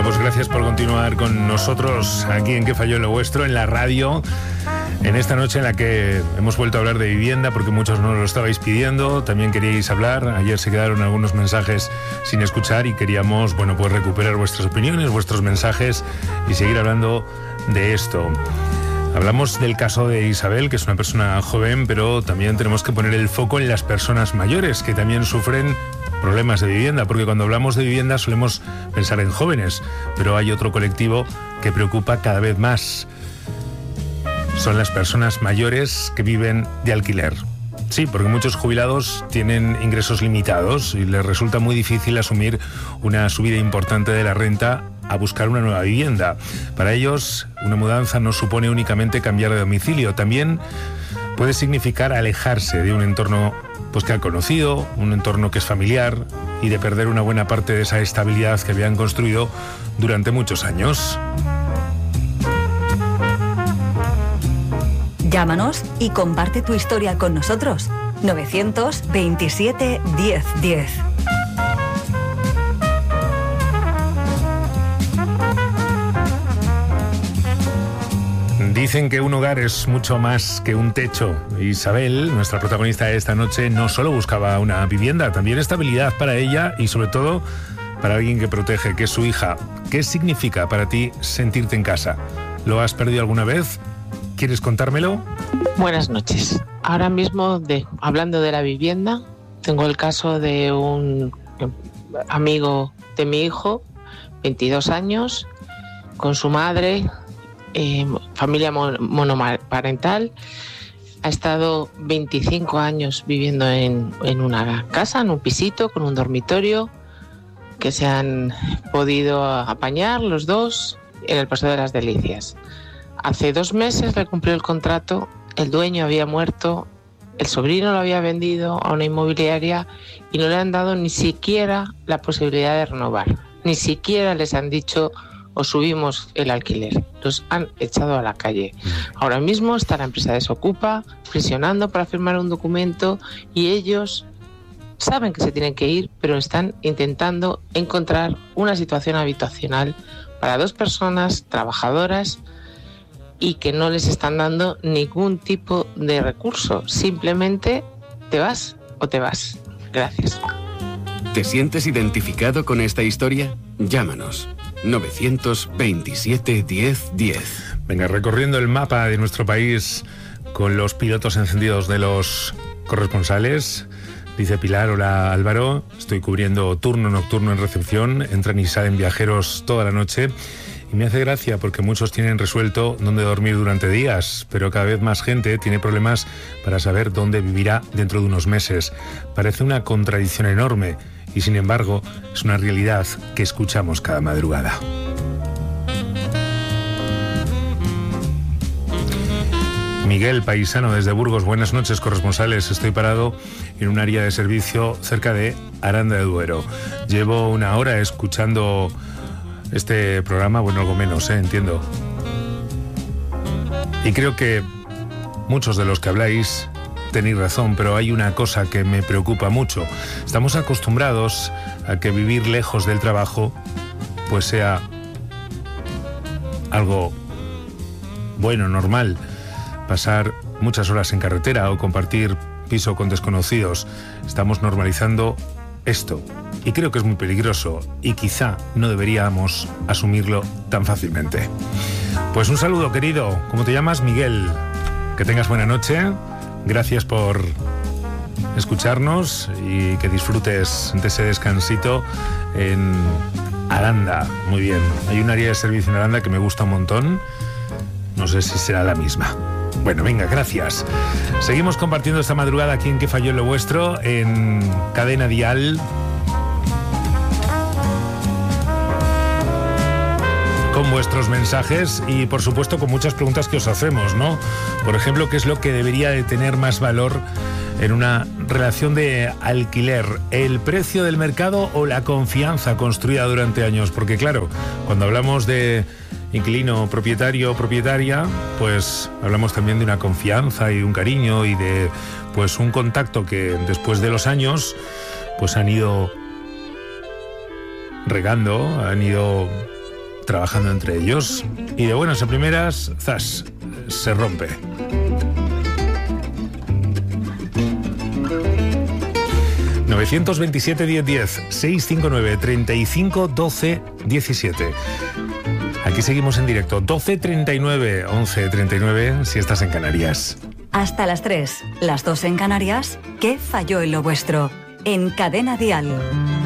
Bueno, pues gracias por continuar con nosotros aquí en ¿Qué falló en lo vuestro? En la radio, en esta noche en la que hemos vuelto a hablar de vivienda porque muchos no lo estabais pidiendo, también queríais hablar. Ayer se quedaron algunos mensajes sin escuchar y queríamos, bueno, pues recuperar vuestras opiniones, vuestros mensajes y seguir hablando de esto. Hablamos del caso de Isabel, que es una persona joven, pero también tenemos que poner el foco en las personas mayores que también sufren problemas de vivienda, porque cuando hablamos de vivienda solemos pensar en jóvenes, pero hay otro colectivo que preocupa cada vez más. Son las personas mayores que viven de alquiler. Sí, porque muchos jubilados tienen ingresos limitados y les resulta muy difícil asumir una subida importante de la renta a buscar una nueva vivienda. Para ellos, una mudanza no supone únicamente cambiar de domicilio, también puede significar alejarse de un entorno pues que han conocido, un entorno que es familiar, y de perder una buena parte de esa estabilidad que habían construido durante muchos años. Llámanos y comparte tu historia con nosotros. 927 1010. Dicen que un hogar es mucho más que un techo. Isabel, nuestra protagonista de esta noche, no solo buscaba una vivienda, también estabilidad para ella y sobre todo para alguien que protege, que es su hija. ¿Qué significa para ti sentirte en casa? ¿Lo has perdido alguna vez? ¿Quieres contármelo? Buenas noches. Ahora mismo, hablando de la vivienda, tengo el caso de un amigo de mi hijo, 22 años, con su madre, familia monoparental. Ha estado 25 años viviendo en una casa, en un pisito, con un dormitorio, que se han podido apañar los dos en el Paseo de las Delicias. Hace 2 meses le cumplió el contrato, el dueño había muerto, el sobrino lo había vendido a una inmobiliaria y no le han dado ni siquiera la posibilidad de renovar. Ni siquiera les han dicho: os subimos el alquiler. Los han echado a la calle. Ahora mismo está la empresa Desocupa presionando para firmar un documento y ellos saben que se tienen que ir, pero están intentando encontrar una situación habitacional para 2 personas trabajadoras y que no les están dando ningún tipo de recurso. Simplemente te vas o te vas. Gracias. ¿Te sientes identificado con esta historia? Llámanos. 927 1010. Venga, recorriendo el mapa de nuestro país con los pilotos encendidos de los corresponsales. Dice Pilar: hola Álvaro, estoy cubriendo turno nocturno en recepción, entran y salen viajeros toda la noche y me hace gracia porque muchos tienen resuelto dónde dormir durante días, pero cada vez más gente tiene problemas para saber dónde vivirá dentro de unos meses. Parece una contradicción enorme y sin embargo es una realidad que escuchamos cada madrugada. Miguel, paisano desde Burgos, buenas noches corresponsales. Estoy parado en un área de servicio cerca de Aranda de Duero. Llevo 1 hora escuchando este programa, bueno, algo menos, entiendo. Y creo que muchos de los que habláis tenéis razón, pero hay una cosa que me preocupa mucho. Estamos acostumbrados a que vivir lejos del trabajo pues sea algo bueno, normal. Pasar muchas horas en carretera o compartir piso con desconocidos. Estamos normalizando esto y creo que es muy peligroso y quizá no deberíamos asumirlo tan fácilmente. Pues un saludo, querido. ¿Cómo te llamas? Miguel. Que tengas buena noche. Gracias por escucharnos y que disfrutes de ese descansito en Aranda. Muy bien. Hay un área de servicio en Aranda que me gusta un montón. No sé si será la misma. Bueno, venga, gracias. Seguimos compartiendo esta madrugada aquí en ¿Qué falló en lo vuestro? En Cadena Dial. Con vuestros mensajes y, por supuesto, con muchas preguntas que os hacemos, ¿no? Por ejemplo, ¿qué es lo que debería de tener más valor en una relación de alquiler? ¿El precio del mercado o la confianza construida durante años? Porque, claro, cuando hablamos de inquilino, propietario o propietaria, pues hablamos también de una confianza y un cariño y de pues un contacto que después de los años pues han ido regando, han ido trabajando entre ellos. Y de buenas a primeras, zas, se rompe. ...927 1010 659 35 12 17. Aquí seguimos en directo, 12 39 11 39, si estás en Canarias. Hasta las 3, las 2 en Canarias. ¿Qué falló en lo vuestro? En Cadena Dial.